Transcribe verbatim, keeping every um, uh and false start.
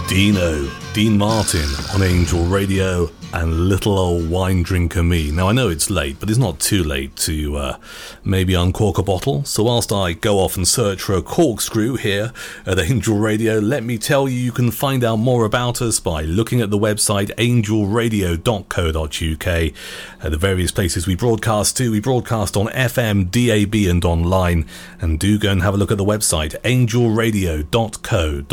Dino, Dean Martin on Angel Radio, and Little Old Wine Drinker Me. Now I know it's late, but it's not too late to uh, maybe uncork a bottle. So whilst I go off and search for a corkscrew here at Angel Radio, let me tell you you can find out more about us by looking at the website angel radio dot co dot uk. At the various places we broadcast to, we broadcast on F M, D A B and online, and do go and have a look at the website angel radio dot co dot uk.